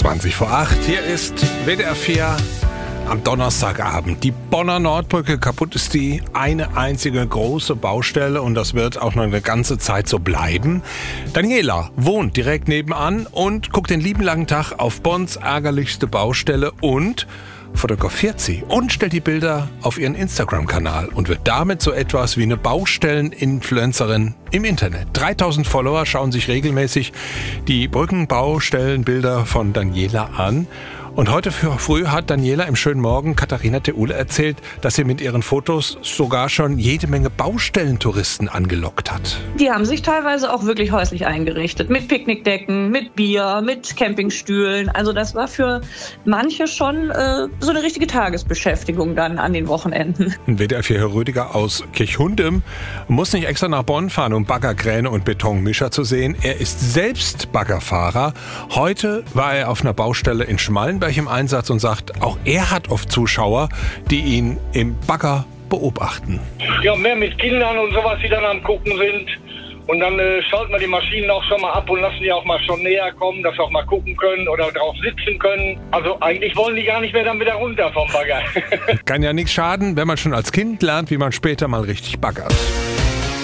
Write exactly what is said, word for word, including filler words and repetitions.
zwanzig vor acht. Hier ist W D R vier am Donnerstagabend. Die Bonner Nordbrücke, kaputt ist die, eine einzige große Baustelle und das wird auch noch eine ganze Zeit so bleiben. Daniela wohnt direkt nebenan und guckt den lieben langen Tag auf Bonns ärgerlichste Baustelle und fotografiert sie und stellt die Bilder auf ihren Instagram-Kanal und wird damit so etwas wie eine Baustellen-Influencerin im Internet. dreitausend Follower schauen sich regelmäßig die Brückenbaustellenbilder von Daniela an. Und heute früh hat Daniela im schönen Morgen Katharina Theule erzählt, dass sie mit ihren Fotos sogar schon jede Menge Baustellentouristen angelockt hat. Die haben sich teilweise auch wirklich häuslich eingerichtet. Mit Picknickdecken, mit Bier, mit Campingstühlen. Also das war für manche schon äh, so eine richtige Tagesbeschäftigung dann an den Wochenenden. W D R vier Herr Rüdiger aus Kirchhundem muss nicht extra nach Bonn fahren, um Baggerkräne und Betonmischer zu sehen. Er ist selbst Baggerfahrer. Heute war er auf einer Baustelle in Schmallenberg im Einsatz und sagt, auch er hat oft Zuschauer, die ihn im Bagger beobachten. Ja, mehr mit Kindern und sowas, die dann am Gucken sind. Und dann äh, schalten wir die Maschinen auch schon mal ab und lassen die auch mal schon näher kommen, dass wir auch mal gucken können oder drauf sitzen können. Also eigentlich wollen die gar nicht mehr dann wieder runter vom Bagger. Kann ja nichts schaden, wenn man schon als Kind lernt, wie man später mal richtig baggert.